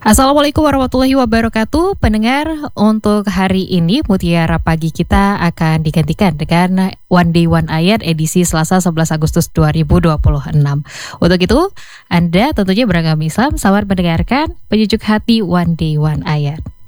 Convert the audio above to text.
Assalamualaikum warahmatullahi wabarakatuh. Pendengar, untuk hari ini Mutiara Pagi kita akan digantikan dengan One Day One Ayat edisi Selasa 11 Agustus 2026. Untuk itu, Anda tentunya beragama Islam, selamat mendengarkan penyejuk hati One Day One Ayat.